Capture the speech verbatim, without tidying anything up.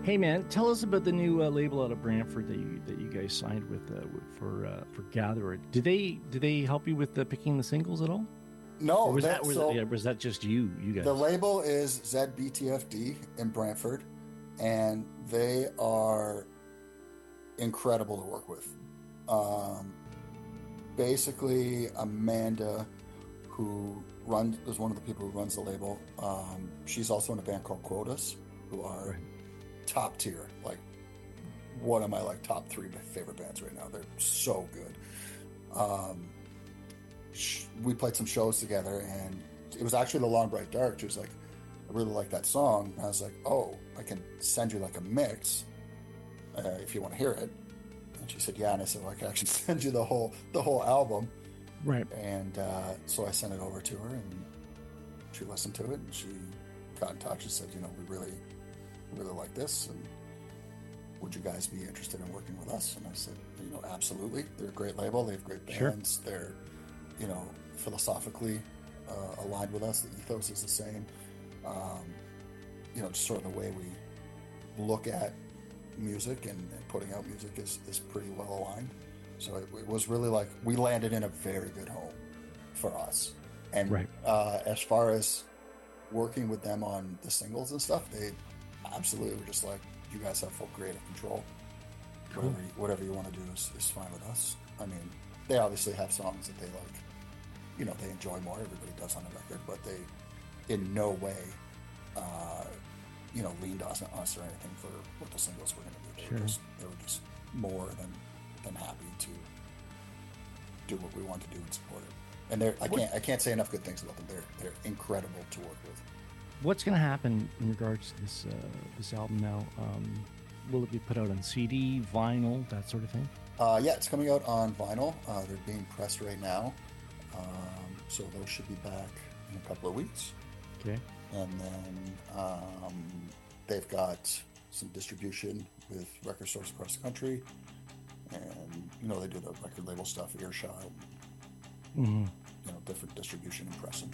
Hey man, tell us about the new uh, label out of Brantford that you that you guys signed with uh, for uh, for Gatherer. Did they did they help you with uh, picking the singles at all, or No, was that that was that, yeah, so was that just you you the guys? label is Z B T F D in Brantford, and they are incredible to work with. Um, Basically, Amanda, who runs, is one of the people who runs the label. Um, she's also in a band called Quotas, who are Right. top tier. Like one of my like top three favorite bands right now. They're so good. Um, sh- we played some shows together, and it was actually The Long Bright Dark. She was like, I really like that song. And I was like, oh, I can send you like a mix uh, if you want to hear it. And she said, yeah. And I said, well, I can actually send you the whole the whole album. Right. And uh, so I sent it over to her, and she listened to it, and she got in touch and said, you know, we really, really like this, and would you guys be interested in working with us? And I said, you know, absolutely. They're a great label. They have great Sure. bands. They're, you know, philosophically uh, aligned with us. The ethos is the same. Um, you know, just sort of the way we look at music and, and putting out music is, is pretty well aligned. So it, it was really like we landed in a very good home for us. And Right. uh, as far as working with them on the singles and stuff, they absolutely were just like, you guys have full creative control. Cool. Whatever you, whatever you want to do is, is fine with us. I mean, they obviously have songs that they like, you know, they enjoy more. Everybody does on the record, but they in no way, uh, you know, leaned us, us or anything for what the singles were going to do. They Sure. were just, they were just more than than happy to do what we want to do and support it. And they're, I What can't, I can't say enough good things about them. They're, they're incredible to work with. what's going to happen in regards to this uh, this album now? Um, will it be put out on C D, vinyl, that sort of thing? Uh, yeah, it's coming out on vinyl. Uh, they're being pressed right now. Um, so those should be back in a couple of weeks. Okay. And then um, they've got some distribution with record stores across the country. And, you know, they do the record label stuff, Earshot, Hmm. you know, different distribution and pressing.